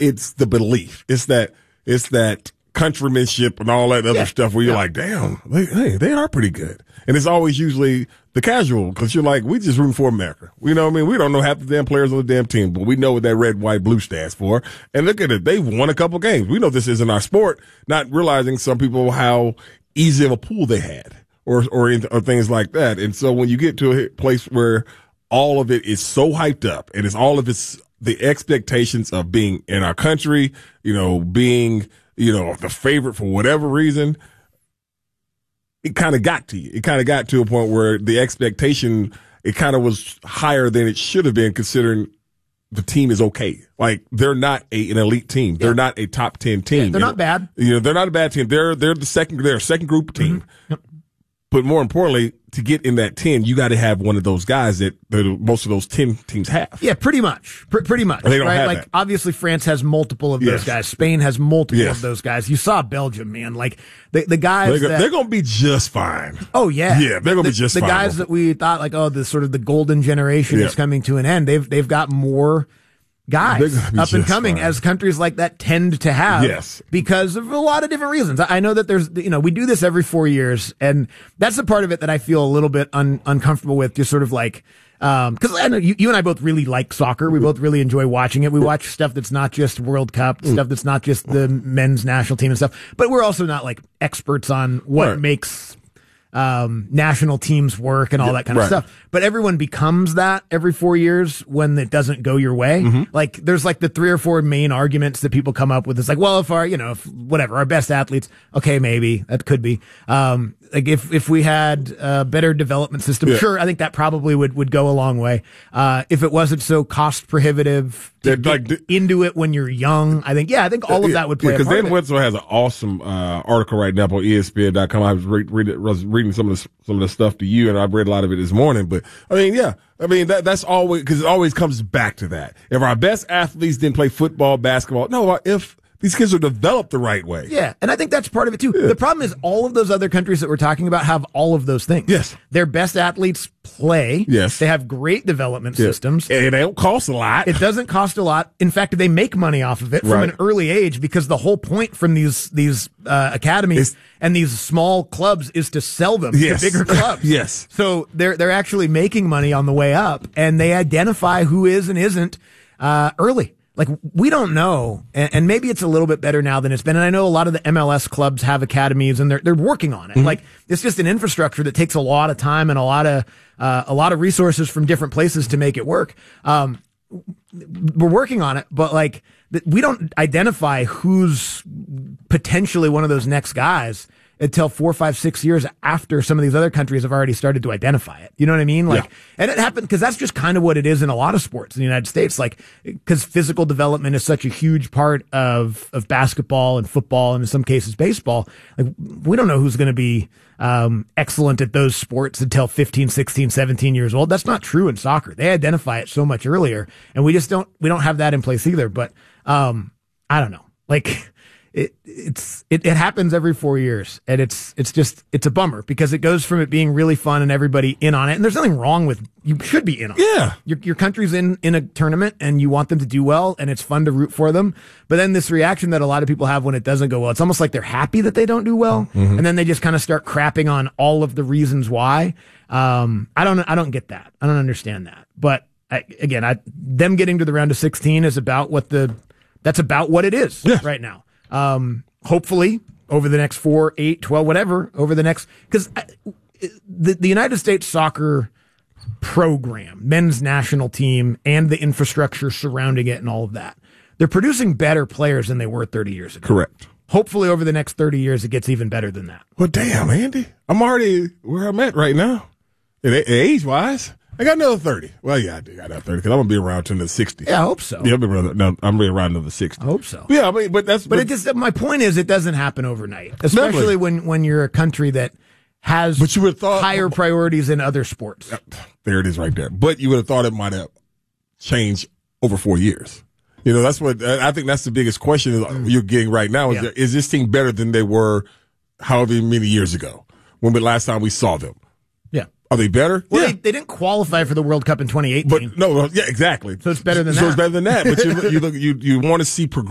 it's the belief. It's that countrymanship and all that other stuff where you're like, damn, they are pretty good. And it's always usually the casual, because you're like, we just rooting for America. You know what I mean? We don't know half the damn players on the damn team, but we know what that red, white, blue stands for. And look at it. They've won a couple games. We know this isn't our sport, not realizing some people how easy of a pool they had or things like that. And so when you get to a place where all of it is so hyped up and it's all of the expectations of being in our country, being, the favorite for whatever reason, it kind of got to you. It kind of got to a point where the expectation, it kind of was higher than it should have been, considering the team is okay. Like, they're not an elite team. They're not a top 10 team. Yeah, they're not bad. They're not a bad team. They're a second group team. Mm-hmm. Yep. But more importantly, to get in that 10, you got to have one of those guys that most of those 10 teams have. Yeah, pretty much. Pretty much. And they don't right? have Like, that. obviously, France has multiple of those guys. Spain has multiple of those guys. You saw Belgium, man. Like, the guys they're going to be just fine. Oh, yeah. Yeah, they're going to be just fine. The guys that we thought, like, the sort of the golden generation is coming to an end, they've got more guys up and coming, as countries like that tend to have, because of a lot of different reasons. I know that there's, we do this every 4 years, and that's the part of it that I feel a little bit uncomfortable with, just sort of like, because I know you and I both really like soccer. We both really enjoy watching it. We watch stuff that's not just World Cup, stuff that's not just the men's national team and stuff, but we're also not like experts on what makes national teams work and all that kind of stuff. But everyone becomes that every 4 years when it doesn't go your way. Mm-hmm. Like, there's like the 3 or 4 main arguments that people come up with. It's like, well, if our best athletes, okay, maybe that could be, like if we had a better development system, sure, I think that probably would go a long way. If it wasn't so cost prohibitive to get into it when you're young, I think all of that would play a part. Because Dan Wetzel has an awesome article right now on ESPN.com. I was reading some of the stuff to you, and I've read a lot of it this morning. But that's always, because it always comes back to that. If our best athletes didn't play football, basketball, if these kids are developed the right way. Yeah, and I think that's part of it too. Yeah. The problem is all of those other countries that we're talking about have all of those things. Yes. Their best athletes play. Yes. They have great development systems. And they don't cost a lot. It doesn't cost a lot. In fact, they make money off of it from an early age, because the whole point from these academies and these small clubs is to sell them to bigger clubs. Yes. So they're actually making money on the way up, and they identify who is and isn't early. Like, we don't know, and maybe it's a little bit better now than it's been. And I know a lot of the MLS clubs have academies, and they're working on it. Mm-hmm. Like, it's just an infrastructure that takes a lot of time and a lot of resources from different places to make it work. We're working on it, but like, we don't identify who's potentially one of those next guys until 4, 5, 6 years after some of these other countries have already started to identify it. You know what I mean? Like, and it happened because that's just kind of what it is in a lot of sports in the United States. Like, because physical development is such a huge part of basketball and football, and in some cases baseball. Like, we don't know who's going to be excellent at those sports until 15, 16, 17 years old. That's not true in soccer. They identify it so much earlier, and we don't have that in place either. But I don't know. Like, it happens every 4 years, and it's a bummer, because it goes from it being really fun and everybody in on it, and there's nothing wrong with, you should be in on it. Yeah. Your country's in a tournament, and you want them to do well, and it's fun to root for them. But then this reaction that a lot of people have when it doesn't go well, it's almost like they're happy that they don't do well, and then they just kind of start crapping on all of the reasons why. I don't get that. I don't understand that. But them getting to the round of 16 is about that's about what it is right now. Hopefully over the next 4, 8, 12, whatever, because the United States soccer program, men's national team, and the infrastructure surrounding it and all of that, they're producing better players than they were 30 years ago. Correct. Hopefully over the next 30 years, it gets even better than that. Well, damn, Andy, I'm already where I'm at right now. Age-wise, I got another 30. Well, yeah, I do got another 30, because I'm going to be around to the 60. Yeah, I hope so. Yeah, I'm going to be around another 60. I hope so. Yeah, but it just, my point is, it doesn't happen overnight, especially when you're a country that has higher priorities in other sports. There it is right there. But you would have thought it might have changed over 4 years. That's what I think. That's the biggest question you're getting right now. Is this team better than they were however many years ago when the last time we saw them? Yeah. Are they better? Well, they didn't qualify for the World Cup in 2018. But no, yeah, exactly. So it's better than that. So it's better than that. But you want to see progression.